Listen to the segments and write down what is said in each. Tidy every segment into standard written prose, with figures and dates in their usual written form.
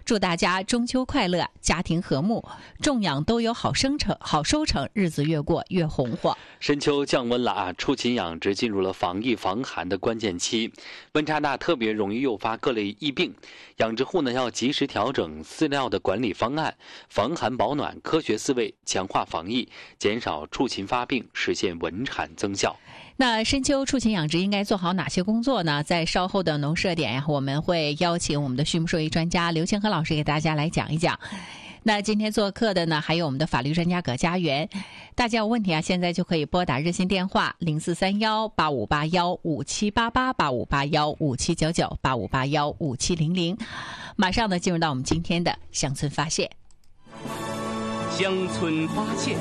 祝大家中秋快乐，家庭和睦，种养都有好收成，日子越过越红火。 深秋降温了啊，畜禽养殖进入了防疫防寒的关键期，温差大特别容易诱发各类疫病，养殖户呢要及时调整饲料的管理方案，防寒保暖，科学饲喂，强化防疫，减少畜禽发病，实现稳产增效。 那深秋畜禽养殖应该做好哪些工作呢？在稍后的农社点呀，我们会邀请我们的畜牧兽医专家刘清和老师给大家来讲一讲。那今天做客的呢，还有我们的法律专家葛家源。大家有问题啊，现在就可以拨打热线电话0431-8581-5788-8581-5799-8581-5700。马上呢，进入到我们今天的乡村发现。 乡村发现。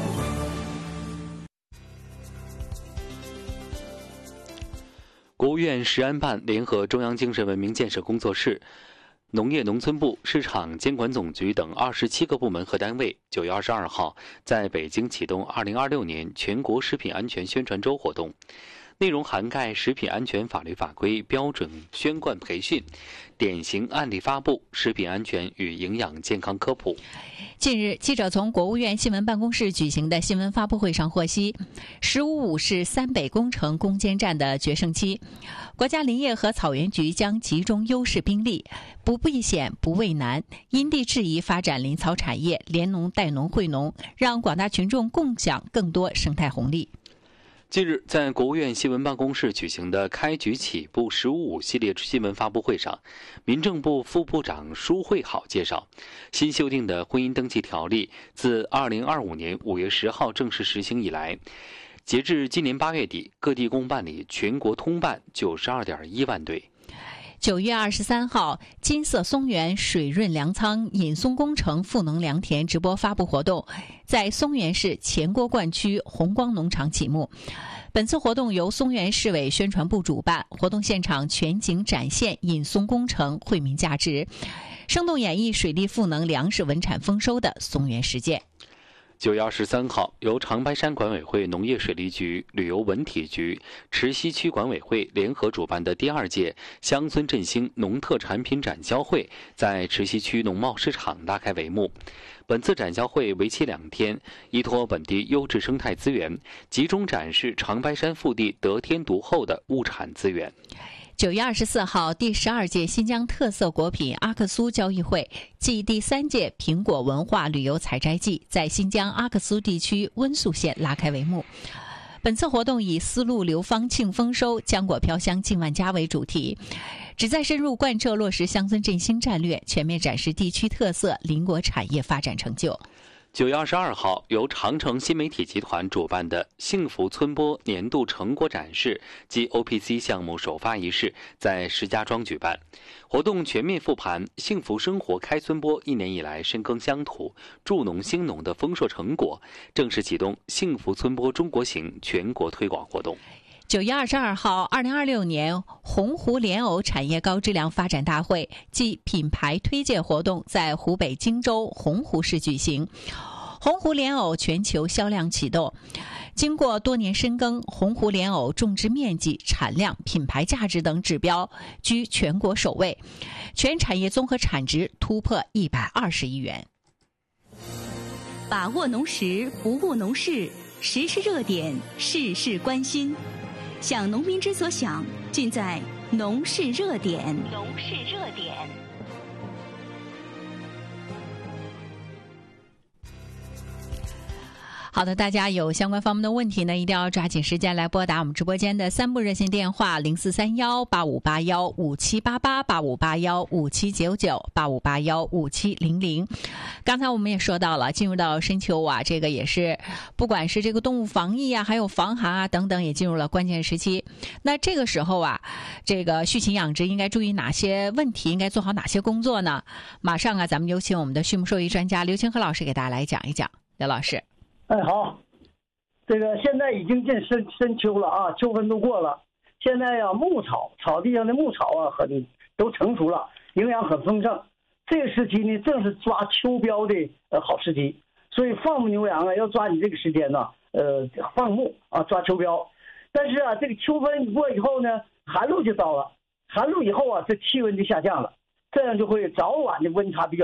国务院食安办联合中央精神文明建设工作室、农业农村部、市场监管总局等27个部门和单位9月22号在北京启动2026年全国食品安全宣传周活动，内容涵盖食品安全法律法规标准宣贯培训、典型案例发布、食品安全与营养健康科普。 近日，记者从国务院新闻办公室举行的新闻发布会上获悉，“15+5”是三北工程攻坚战的决胜期，国家林业和草原局将集中优势兵力，不避险不畏难，因地制宜发展林草产业，联农带农惠农，让广大群众共享更多生态红利。 近日，在国务院新闻办公室举行的开局起步15+5系列新闻发布会上，民政部副部长舒慧好介绍，新修订的婚姻登记条例自2025年5月10号正式实行以来，截至今年8月底，各地共办理全国通办92.1万对。 9月23号，金色松原水润粮仓引松工程赋能良田直播发布活动在松原市前郭灌区红光农场启幕。本次活动由松原市委宣传部主办，活动现场全景展现引松工程惠民价值，生动演绎水利赋能、粮食稳产丰收的松原实践。 9月23号，由长白山管委会农业水利局、旅游文体局、池西区管委会联合主办的第2届乡村振兴农特产品展销会在池西区农贸市场拉开帷幕。本次展销会为期2天，依托本地优质生态资源，集中展示长白山腹地得天独厚的物产资源。 9月24号，第12届新疆特色果品阿克苏交易会暨第3届苹果文化旅游采摘季在新疆阿克苏地区温宿县拉开帷幕。本次活动以丝路流芳庆丰收，浆果飘香近万家为主题，旨在深入贯彻落实乡村振兴战略，全面展示地区特色林果产业发展成就。 9月22号，由长城新媒体集团主办的幸福村播年度成果展示及 OPC 项目首发仪式在石家庄举办。活动全面复盘幸福生活开村播1年以来深耕乡土、助农兴农的丰硕成果，正式启动幸福村播中国行全国推广活动。 9月22号，2026年洪湖莲藕产业高质量发展大会暨品牌推介活动在湖北荆州洪湖市举行。洪湖莲藕全球销量启动，经过多年深耕，洪湖莲藕种植面积、产量、品牌价值等指标居全国首位，全产业综合产值突破120亿元。 把握农时，不误农事，时事热点，事事关心。想农民之所想，尽在农事热点。农事热点。 好的，大家有相关方面的问题呢，一定要抓紧时间来拨打我们直播间的3部热线电话：0431-8581-5788、8581-5799、8581-5700。刚才我们也说到了，进入到深秋啊，这个也是不管是这个动物防疫啊，还有防寒啊等等，也进入了关键时期。那这个时候啊，这个畜禽养殖应该注意哪些问题，应该做好哪些工作呢？马上啊，咱们有请我们的畜牧兽医专家刘清和老师给大家来讲一讲。刘老师。 好，这个现在已经进深秋了啊，秋分都过了。现在呀，草地上的牧草啊，都成熟了，营养很丰盛。这个时期呢，正是抓秋膘的好时机，所以放牧牛羊啊，要抓紧这个时间呢，放牧啊，抓秋膘。但是啊，这个秋分过以后呢，寒露就到了，寒露以后啊，这气温就下降了，这样就会早晚的温差比较